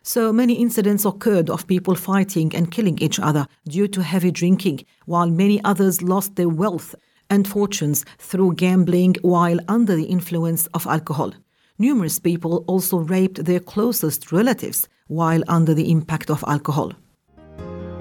So many incidents occurred of people fighting and killing each other due to heavy drinking, while many others lost their wealth and fortunes through gambling while under the influence of alcohol. Numerous people also raped their closest relatives while under the impact of alcohol.